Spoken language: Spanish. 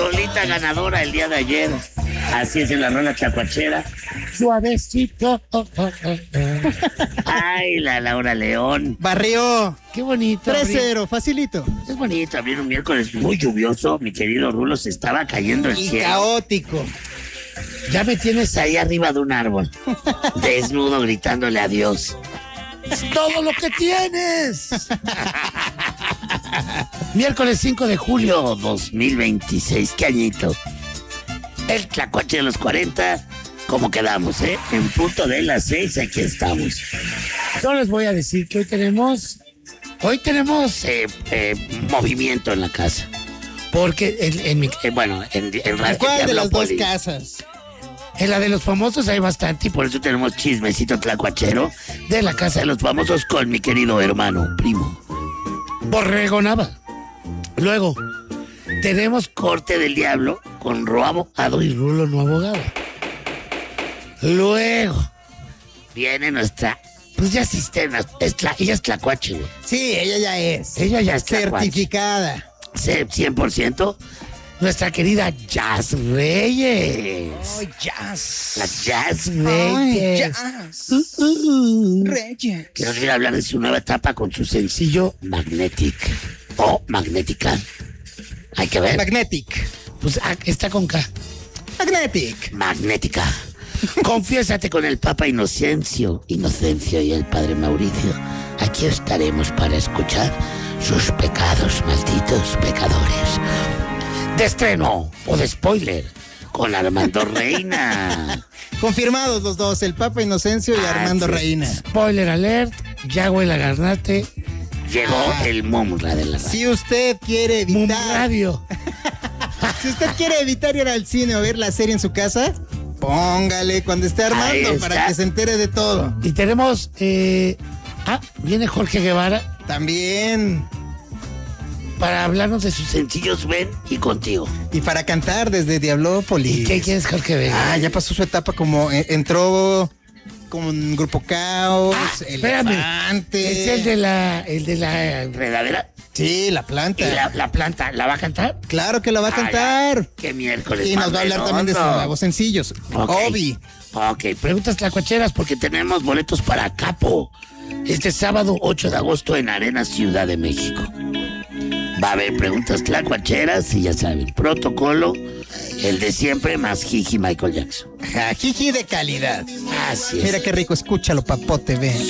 rolita ganadora el día de ayer. Así es en la rola tlacuachera. Suavecito. Ay, la Laura León. Barrió. Qué bonito. 3-0, facilito. Es bonito abrir un miércoles muy lluvioso. Mi querido Rulo, se estaba cayendo el Y cielo. caótico. Ya me tienes ahí arriba de un árbol, desnudo, gritándole adiós. ¡Es todo lo que tienes! Miércoles 5 de julio 2026, ¿qué añito? El tlacuache de los 40, ¿cómo quedamos, En punto de las 6, aquí estamos. Yo les voy a decir que hoy tenemos movimiento en la casa. Porque en ¿Cuál de las dos casas? En la de los famosos hay bastante y por eso tenemos chismecito tlacuachero de la casa de los famosos con mi querido hermano, primo, Borrego Nava. Luego, tenemos corte del diablo con Ro abogado y Rulo no abogado. Luego, viene nuestra, pues ya cisterna, ella es tlacuache, güey. Sí, ella ya es. Ella ya es tlacuache. Certificada. 100%. Nuestra querida Jazz Reyes. Oh, Jazz. La Jazz Reyes. Jazz. Reyes. Que nos viene a hablar de su nueva etapa con su sencillo Magnetic. O Magnética. Hay que ver. Magnetic. Pues está con K. Magnetic. Magnética. Confiésate con el Papa Inocencio y el Padre Mauricio. Aquí estaremos para escuchar sus pecados, malditos pecadores. De estreno o de spoiler con Armando Reina. Confirmados los dos, el Papa Inocencio y Armando Reina. Spoiler alert, ya huele a garnate. Llegó el Mumra de la radio. Si usted quiere evitar... Mum Radio. Si usted quiere evitar ir al cine o ver la serie en su casa, póngale cuando esté Armando para que se entere de todo. Y tenemos... viene Jorge Guevara. También. Para hablarnos de sus sencillos Ven y Contigo. Y para cantar desde Diablópolis. ¿Y qué quieres, Jorge Guevara? Ya pasó su etapa como entró con Grupo Caos, Elefante. ¿Es el de la enredadera? Sí, la planta. ¿Y la planta la va a cantar? Claro que la va a cantar. Qué miércoles. Y nos va a hablar también de sus nuevos sencillos. Okay. Ok, preguntas tlacuacheras porque tenemos boletos para Capo. Este sábado 8 de agosto en Arena Ciudad de México. Va a haber preguntas tlacuacheras y ya saben, protocolo, el de siempre más Jiji Michael Jackson. Jiji de calidad. Así es. Mira qué rico, escúchalo, Papote, ve.